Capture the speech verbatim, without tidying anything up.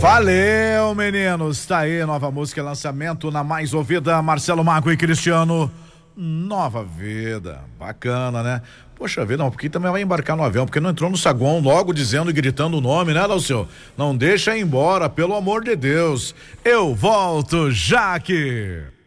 Valeu, meninos. Tá aí, nova música, lançamento na mais ouvida, Marcelo Mago e Cristiano. Nova vida. Bacana, né? Poxa vida, não, porque também vai embarcar no avião, porque não entrou no saguão logo dizendo e gritando o nome, né, Dalcio? Não deixa ir embora, pelo amor de Deus. Eu volto, Jaque.